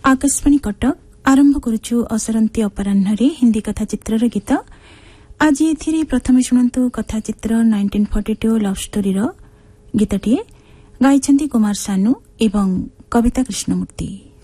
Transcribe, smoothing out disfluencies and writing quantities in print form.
आकाशवाणी कटक आरंभ करुछु असरंती अपराह्न हिंदी कथाचित्र गीत। आज एथिरे प्रथमे शुणु कथाचित्र 1942 लव स्टोरी गीतटीए गाइछन्ति कुमार सानू एवं कविता कृष्णमूर्ति।